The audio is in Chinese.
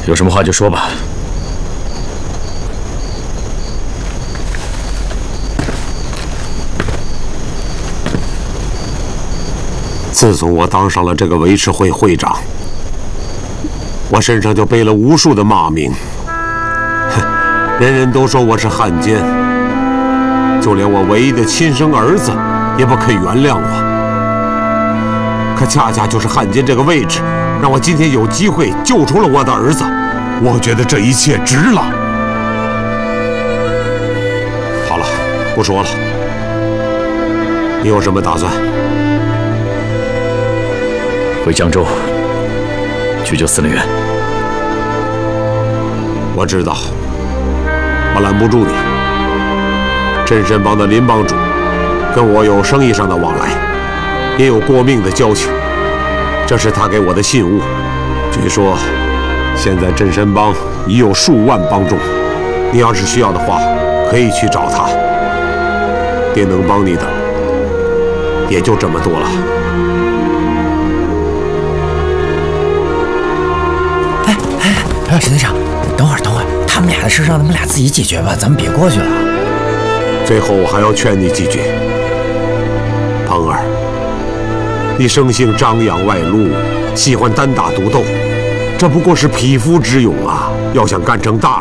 有什么话就说吧。 自从我当上了这个维持会会长，我身上就背了无数的骂名。人人都说我是汉奸，就连我唯一的亲生儿子也不肯原谅我。可恰恰就是汉奸这个位置，让我今天有机会救出了我的儿子。我觉得这一切值了。好了，不说了。你有什么打算？ 回江州去救司令员。 我知道，我拦不住你。镇神帮的林帮主跟我有生意上的往来，也有过命的交情，这是他给我的信物。据说现在镇神帮已有数万帮众，你要是需要的话，可以去找他。爹能帮你的也就这么多了。 沈队长，等会儿，他们俩的事让他们俩自己解决吧，咱们别过去了。 最后我还要劝你几句，鹏儿，你生性张扬外露，喜欢单打独斗，这不过是匹夫之勇啊！要想干成大